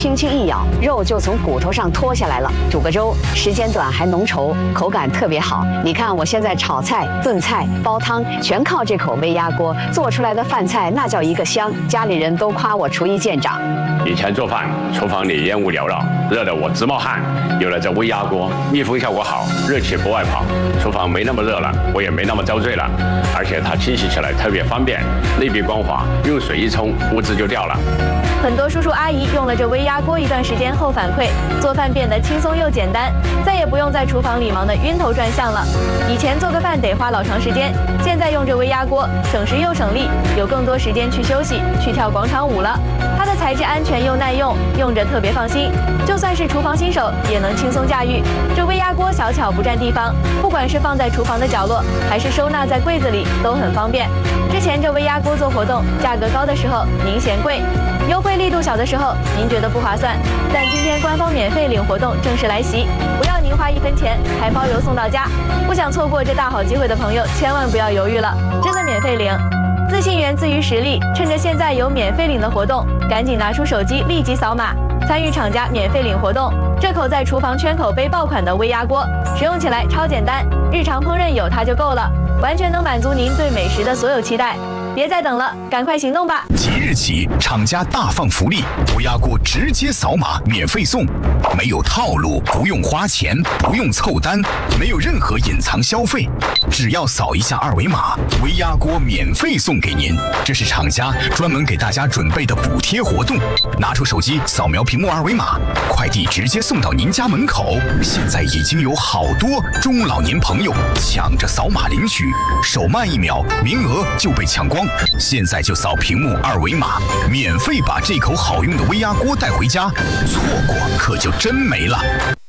轻轻一咬，肉就从骨头上脱下来了。煮个粥，时间短还浓稠，口感特别好。你看我现在炒菜、炖菜、煲汤，全靠这口微压锅做出来的饭菜，那叫一个香。家里人都夸我厨艺见长。 以前做饭，厨房里烟雾缭绕，热得我直冒汗。有了这微压锅，密封效果好，热气不外跑，厨房没那么热了，我也没那么遭罪了。而且它清洗起来特别方便，内壁光滑，用水一冲，污渍就掉了。 很多叔叔阿姨用了这微压锅一段时间后反馈，做饭变得轻松又简单，再也不用在厨房里忙得晕头转向了。以前做个饭得花老长时间，现在用这微压锅，省时又省力，有更多时间去休息，去跳广场舞了。它的材质安全又耐用，用着特别放心，就算是厨房新手也能轻松驾驭。这微压锅小巧不占地方，不管是放在厨房的角落，还是收纳在柜子里，都很方便。之前这微压锅做活动，价格高的时候您嫌贵，优惠力度小的时候您觉得不划算，但今天官方免费领活动正式来袭，不要您花1分钱，还包邮送到家。不想错过这大好机会的朋友，千万不要犹豫了，真的免费领。自信源自于实力，趁着现在有免费领的活动，赶紧拿出手机立即扫码，参与厂家免费领活动。这口在厨房圈口杯爆款的微压锅，使用起来超简单，日常烹饪有它就够了，完全能满足您对美食的所有期待。别再等了，赶快行动吧！ 即日起，厂家大放福利，微压锅直接扫码免费送，没有套路，不用花钱，不用凑单，没有任何隐藏消费，只要扫一下二维码，微压锅免费送给您。这是厂家专门给大家准备的补贴活动，拿出手机扫描屏幕二维码，快递直接送到您家门口。现在已经有好多中老年朋友抢着扫码领取，手慢1秒，名额就被抢光。现在就扫屏幕二维码，免费把这口好用的微压锅带回家，错过可就真没了。